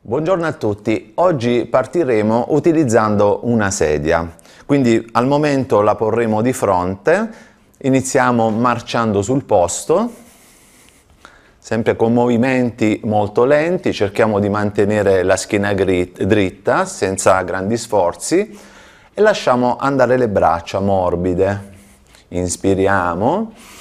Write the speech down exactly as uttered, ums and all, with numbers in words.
Buongiorno a tutti, oggi partiremo utilizzando una sedia, quindi al momento la porremo di fronte, iniziamo marciando sul posto, sempre con movimenti molto lenti, cerchiamo di mantenere la schiena dritta senza grandi sforzi e lasciamo andare le braccia morbide, inspiriamo.